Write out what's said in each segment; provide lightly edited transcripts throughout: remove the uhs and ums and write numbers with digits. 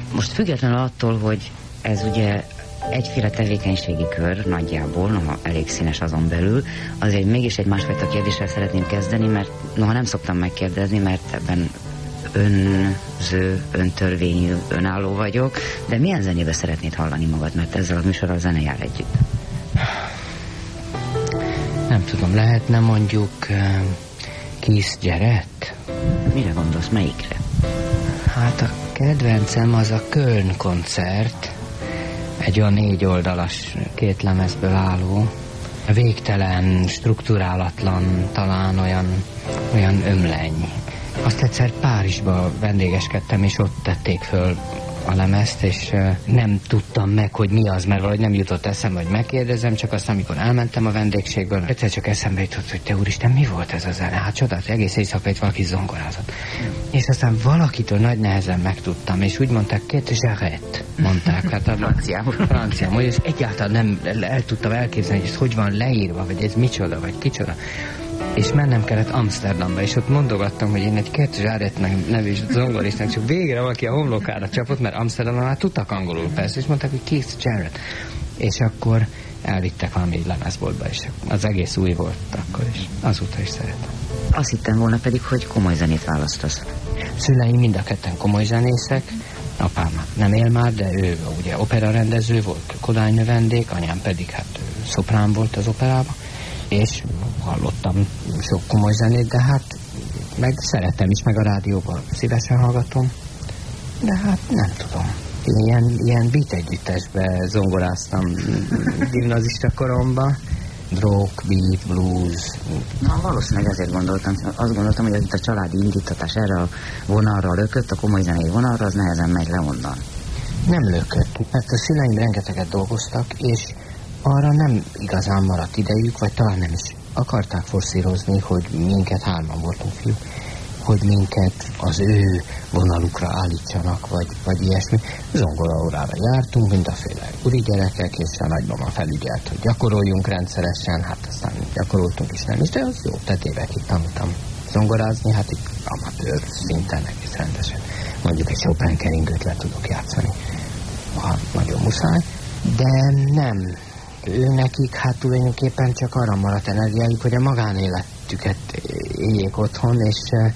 Most függetlenül attól, hogy ez ugye egyféle tevékenységi kör nagyjából, noha elég színes azon belül, azért mégis egy másfajta kérdéssel szeretném kezdeni, mert noha nem szoktam megkérdezni, mert ebben önző, öntörvényű, önálló vagyok, de milyen zenébe szeretnéd hallani magad, mert ezzel a műsorral a zene jár együtt? Nem tudom, lehetne mondjuk Keith Jarrett? Mire gondolsz, melyikre? Hát a kedvencem az a Köln koncert, egy olyan 4 oldalas 2 lemezből álló, végtelen, strukturálatlan, talán olyan ömleny. Azt egyszer Párizsba vendégeskedtem, és ott tették föl a lemezt, és nem tudtam meg, hogy mi az, mert valahogy nem jutott eszembe, hogy megkérdezem, csak aztán, amikor elmentem a vendégségből, egyszer csak eszembe jutott, hogy te úristen, mi volt ez a zene? Hát csodát, egész éjszaka itt valaki zongorázott. És aztán valakitől nagy nehezen megtudtam, és úgy mondták, Keith Jarrett, mondták. Hát franciául, és egyáltalán nem el tudtam elképzelni, hogy ez hogy van leírva, vagy ez micsoda, vagy kicsoda. És mennem kellett Amsterdamba, és ott mondogattam, hogy én egy Keith Jarrett nevű zongoristnak, csak végre valaki a homlokára csapott, mert Amsterdamban már tudtak angolul persze, és mondták, hogy Keith Jarrett. És akkor elvittek valami lemezboltba, és az egész új volt akkor is. Azóta is szeretem. Azt hittem volna pedig, hogy komoly zenét választasz. Szüleim mind a ketten komoly zenészek, apám nem él már, de ő ugye operarendező volt, Kodály növendék, anyám pedig hát szoprán volt az operában, és hallottam sok komoly zenét, de hát meg szeretem is, meg a rádióban szívesen hallgatom, de hát nem tudom. Ilyen beat együttesbe zongoráztam gimnazista koromban, rock, beat, blues. Na, valószínűleg ezért gondoltam. Azt gondoltam, hogy itt a családi indítatás erre a vonalra lökött, a komoly zenei vonalra, az nehezen megy le onnan. Nem lökött, mert a szüleim rengeteget dolgoztak, és arra nem igazán maradt idejük, vagy talán nem is akarták forszírozni, hogy minket, 3-an voltunk fiúk, hogy minket az ő vonalukra állítsanak, vagy ilyesmi. Zongoraórára jártunk, mindenféle úri gyerekek, és a nagymama felügyelt, hogy gyakoroljunk rendszeresen, hát aztán gyakoroltunk is nem is, de az jó, tehát évekig tanultam zongorázni, hát itt amatőr szinten egész rendesen. Mondjuk egy Chopin keringőt le tudok játszani, ha nagyon muszáj, de nem. Ő nekik hát tulajdonképpen csak arra maradt energiájuk, hogy a magánéletüket éljék otthon, és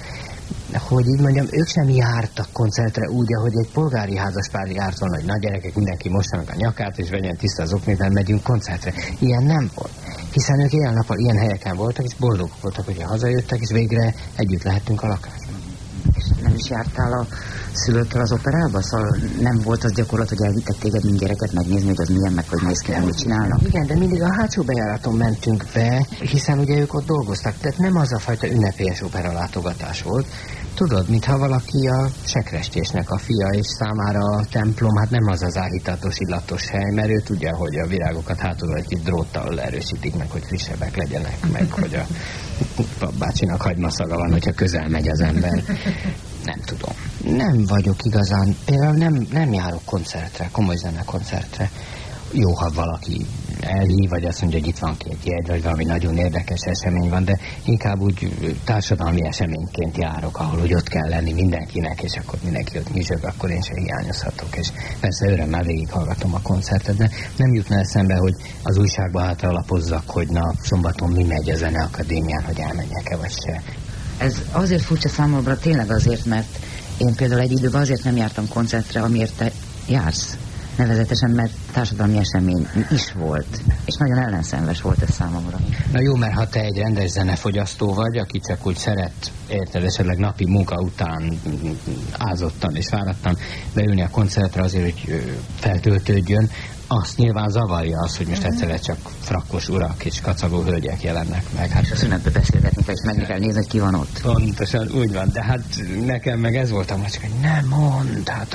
hogy így mondjam, ők sem jártak koncertre úgy, ahogy egy polgári házaspár járt volna, hogy na gyerekek, mindenki mossanak a nyakát, és vegyen tiszta az oknét, mert megyünk koncertre. Ilyen nem volt. Hiszen ők éjjel-nappal ilyen helyeken voltak, és boldogok voltak, hogy hazajöttek, és végre együtt lehettünk a lakásban. És nem is jártál a szülőkkel az operába? Szóval nem volt az gyakorlat, hogy elvittek téged, mint gyereket megnézni, hogy az milyen, meg hogy néz ki, mit csinálnak? Igen, de mindig a hátsó bejáraton mentünk be, hiszen ugye ők ott dolgoztak, tehát nem az a fajta ünnepélyes operalátogatás volt. Tudod, mintha valaki a sekrestésnek a fia, és számára a templom, hát nem az az áhítatos, illatos hely, mert ő tudja, hogy a virágokat hátulról egy kis dróttal erősítik meg, hogy frissebbek legyenek, meg hogy a bácsinak hagymaszaga van, hogyha közel megy az ember. Nem tudom. Nem vagyok igazán, például nem járok koncertre, komoly zenekoncertre. Jó, ha valaki elhív, vagy azt mondja, hogy itt van 2 jegy, vagy valami nagyon érdekes esemény van, de inkább úgy társadalmi eseményként járok, ahol úgy ott kell lenni mindenkinek, és akkor mindenki ott nyüzsög, akkor én se hiányozhatok, és persze örömmel végighallgatom a koncertet, de nem jutna eszembe, hogy az újságban hátra alapozzak, hogy na, szombaton mi megy a Zeneakadémián, hogy elmenjek-e, vagy se. Ez azért furcsa számomra, tényleg azért, mert én például egy időben azért nem jártam koncertre, amiért te jársz. Nevezetesen, mert társadalmi esemény is volt, és nagyon ellenszenves volt ez számomra. Na jó, mert ha te egy rendes zenefogyasztó vagy, aki csak úgy szeret, érted, esetleg napi munka után ázottan és fáradtan beülni a koncertre azért, hogy feltöltődjön, azt nyilván zavarja az, hogy most egyszerre csak frakkos urak és kacagó hölgyek jelennek meg. Hát a szünetbe beszélgetni kell, és meg kell nézni, hogy ki van ott. Pontosan, úgy van, de hát nekem meg ez volt a macska, hogy nem mondd, hát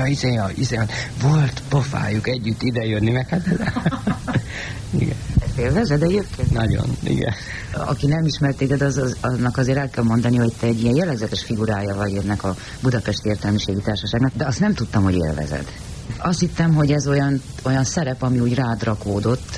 volt pofájuk együtt idejönni, meg hát igen. Ezt élvezed egyébként? Nagyon, igen. Aki nem ismert téged, annak azért el kell mondani, hogy te egy ilyen jellegzetes figurája vagy ennek a Budapesti Értelmiségi Társaságnak, de azt nem tudtam, hogy élvezed. Azt hittem, hogy ez olyan szerep, ami úgy rád rakódott,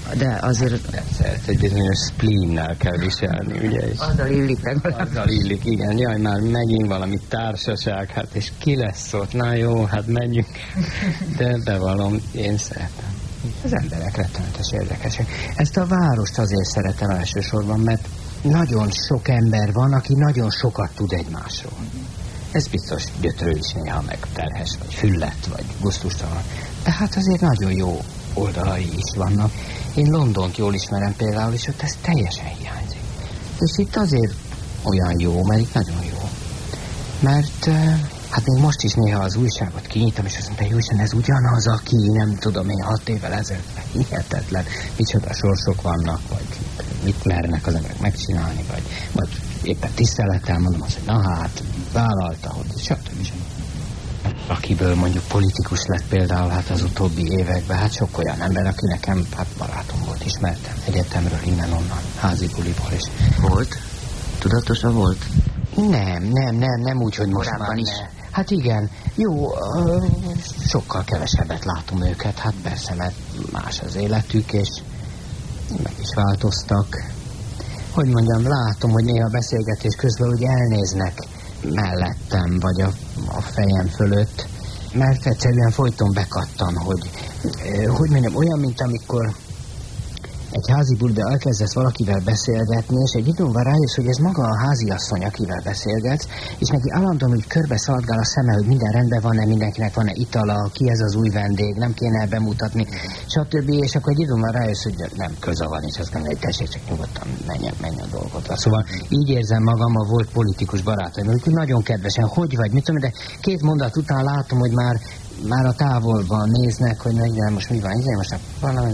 De azért... Persze, egy bizonyos spleennel kell viselni, ugye? Azzal illik legalább. Azzal illik, igen. Jaj, már megint valami társaság, hát és ki lesz ott? Na jó, hát menjünk. De bevallom, én szeretem. Az emberek rettenetes érdekesek. Ezt a várost azért szeretem elsősorban, mert nagyon sok ember van, aki nagyon sokat tud egymásról. Ez biztos gyötrő is néha, meg terhes, vagy füllet, vagy gusztustalan. De hát azért nagyon jó oldalai is vannak. Én Londont jól ismerem például, és ott ez teljesen hiányzik. És itt azért olyan jó, mert itt nagyon jó. Mert hát még most is néha az újságot kinyitom, és azt mondta, hogy Isten, ez ugyanaz, aki nem tudom én 6 évvel ezelőtt, hihetetlen, micsoda sorsok vannak, vagy mit mernek az emberek megcsinálni, vagy éppen tisztelettel mondom azt, hogy na hát, vállalta, hogy stb. Akiből mondjuk politikus lett például hát az utóbbi években, hát sok olyan ember, aki nekem hát barátom volt, ismertem egyetemről, innen-onnan, házi buliból is. Volt? Tudatosa volt? Nem úgy, hogy most már is. Hát igen, jó, sokkal kevesebbet látom őket, hát persze, mert más az életük, és meg is változtak. Hogy mondjam, látom, hogy néha beszélgetés közben úgy elnéznek mellettem, vagy a fejem fölött, mert egyszerűen folyton bekattan, hogy mondjam, olyan, mint amikor egy házi buliba elkezdesz valakivel beszélgetni, és egy idő múlva rájössz, hogy ez maga a háziasszony, akivel beszélgetsz, és neki állandóan úgy körbe szaladgál a szeme, hogy minden rendben van-e, mindenkinek van-e itala, ki ez az új vendég, nem kéne bemutatni, stb. És akkor egy idő múlva rájössz, hogy nem köze van, és azt gondolja, hogy tessék, csak nyugodtan menj a dolgodra. Szóval így érzem magam, a volt politikus barátaim, hogy nagyon kedvesen, hogy vagy, mit tudom, de 2 mondat után látom, hogy már a távolban néznek, hogy igen, most mi van, igen, most valami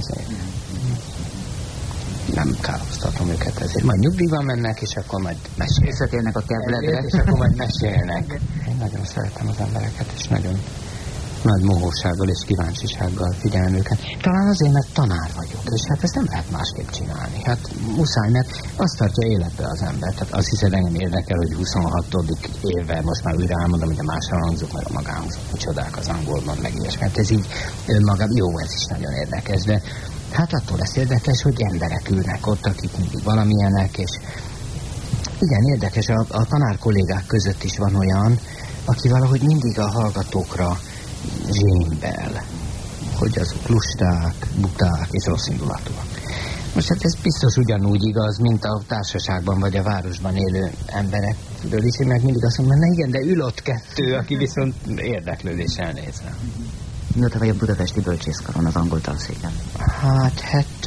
nem károztatom őket ezért. Majd nyugdíjban mennek, és akkor majd mesélnek. Visszatérnek a kebletre. És akkor majd mesélnek. Én nagyon szeretem az embereket, és nagyon nagy mohósággal és kíváncsisággal figyelem őket. Talán azért, mert tanár vagyok, és hát ezt nem lehet másképp csinálni. Hát muszáj, mert azt tartja életbe az ember. Tehát azt hiszed, engem érdekel, hogy 26. éve, most már újra elmondom, hogy a másra hangzok, meg a magánhangzok, hogy csodák az angolban, meg ilyesmi. Hát ez így önmagában, jó, ez is nagyon érdekes, de hát attól lesz érdekes, hogy emberek ülnek ott, akik mindig valamilyenek, és igen, érdekes, a tanár kollégák között is van olyan, aki valahogy mindig a hallgatókra zsémbel, hogy azok lusták, buták és rosszindulatúak. Most hát ez biztos ugyanúgy igaz, mint a társaságban vagy a városban élő emberekről is, meg mindig azt mondom, na igen, de ül ott 2, aki viszont érdeklődéssel néz rá. Mióta vagy a budapesti bölcsészkaron, az angol tanszéken? Hát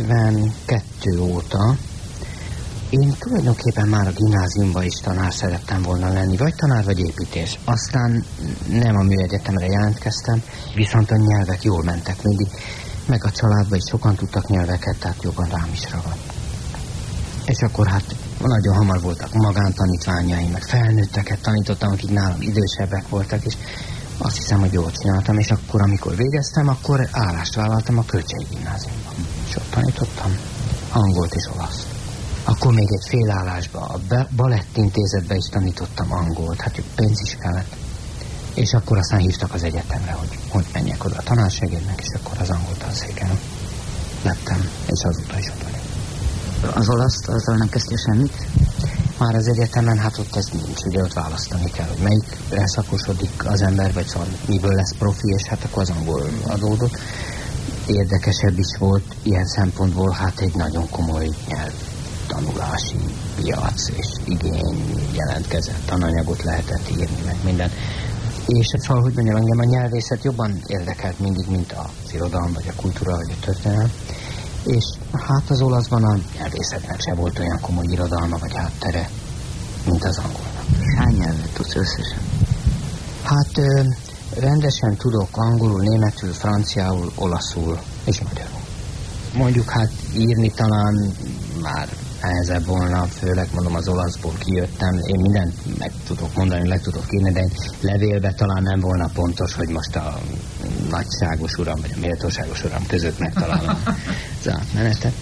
72 óta. Én tulajdonképpen már a gimnáziumban is tanár szerettem volna lenni, vagy tanár, vagy építész. Aztán nem a műegyetemre jelentkeztem, viszont a nyelvek jól mentek mindig, meg a családban is sokan tudtak nyelveket, tehát jobban rám is ragadt. És akkor hát nagyon hamar voltak magántanítványaim, meg felnőtteket tanítottam, akik nálam idősebbek voltak, és azt hiszem, hogy jól csináltam, és akkor, amikor végeztem, akkor állást vállaltam a Kölcsei Gimnáziumban. És ott tanítottam angolt és olaszt. Akkor még egy félállásban, a balettintézetben is tanítottam angolt, hát pénz is kellett. És akkor aztán hívtak az egyetemre, hogy menjek oda a tanársegédnek, és akkor az angol tanszéken lettem, és azóta is ott vagyok. Az olaszt, azzal nem kezdtél semmit? Már az egyetemen, hát ott ez nincs, ugye ott választani kell, hogy melyikre szakosodik az ember, vagy szóval miből lesz profi, és hát akkor az angol adódott. Érdekesebb is volt ilyen szempontból, hát egy nagyon komoly nyelvtanulási piac és igény jelentkezett, tananyagot lehetett írni, meg minden. És szóval, hogy mondjam, engem a nyelvészet jobban érdekelt mindig, mint az irodalom, vagy a kultúra, vagy a történelem. És hát az olaszban a nyelvészetnek se volt olyan komoly irodalma vagy háttere, mint az angolnak. Hány nyelvet tudsz összesen? Hát rendesen tudok angolul, németül, franciául, olaszul és magyarul. Mondjuk hát írni talán már nehezebb volna, főleg mondom az olaszból kijöttem, én mindent meg tudok mondani, le tudok írni, de levélbe talán nem volna pontos, hogy most a nagyságos uram, vagy a méltóságos uram között megtalálom az átmenetet.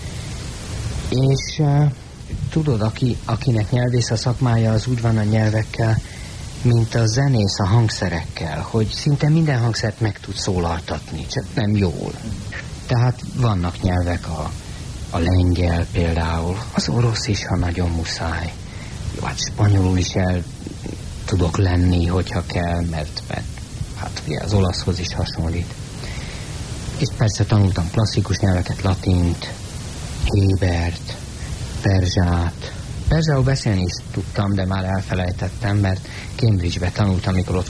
És tudod, akinek nyelvész a szakmája, az úgy van a nyelvekkel, mint a zenész a hangszerekkel, hogy szinte minden hangszert meg tud szólaltatni, csak nem jól. Tehát vannak nyelvek, a lengyel például, az orosz is, ha nagyon muszáj. Jó, hát spanyolul is el tudok lenni, hogyha kell, mert hát ugye az olaszhoz is hasonlít. És persze tanultam klasszikus nyelveket, latint, hébert, perzsát. Perzsául beszélni is tudtam, de már elfelejtettem, mert Cambridge-be tanultam, amikor ott